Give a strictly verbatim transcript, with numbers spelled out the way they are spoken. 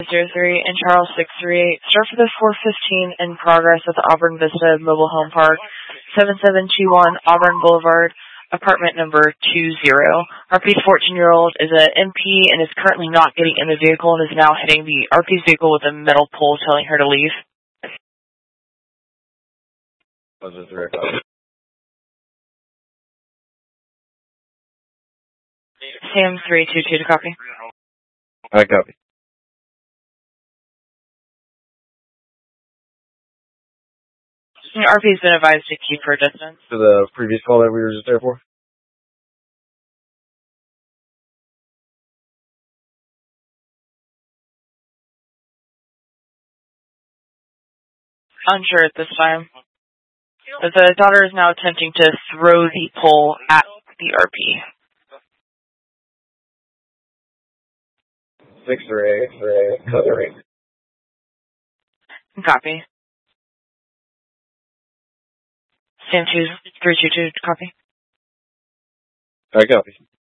zero three and Charles six three eight. Start for the four fifteen in progress at the Auburn Vista Mobile Home Park, seven seven two one Auburn Boulevard, apartment number two zero. R P's fourteen-year-old is an M P and is currently not getting in the vehicle and is now hitting the R P's vehicle with a metal pole telling her to leave. Was this direct copy? Sam three two two to copy. I copy. R P's been advised to keep her distance. To the previous call that we were just there for? Unsure at this time. But the daughter is now attempting to throw the pole at the R P. Six three three three. Copy. Sam two three two two copy. I copy.